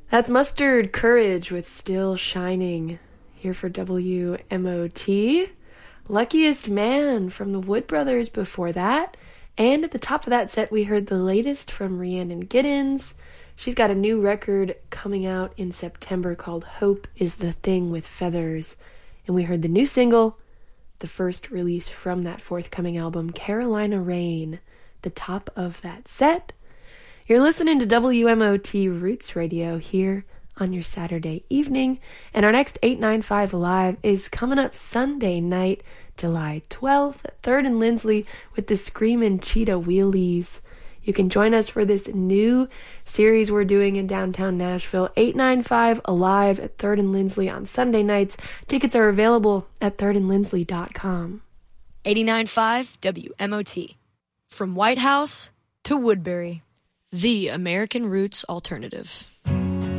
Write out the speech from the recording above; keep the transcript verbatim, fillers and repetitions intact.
That's Mustard Courage with Still Shining, here for W M O T. Luckiest Man from the Wood Brothers before that. And at the top of that set, we heard the latest from Rhiannon Giddens. She's got a new record coming out in September called Hope is the Thing with Feathers. And we heard the new single, the first release from that forthcoming album, Carolina Rain, the top of that set. You're listening to W M O T Roots Radio here on your Saturday evening, and our next eight ninety-five Live is coming up Sunday night, July twelfth, at third and Lindsley with the Screamin' Cheetah Wheelies. You can join us for this new series we're doing in downtown Nashville, eight ninety-five Alive at third and Lindsley on Sunday nights. Tickets are available at third and lindsley dot com. eighty-nine point five W M O T. From White House to Woodbury, the American Roots Alternative.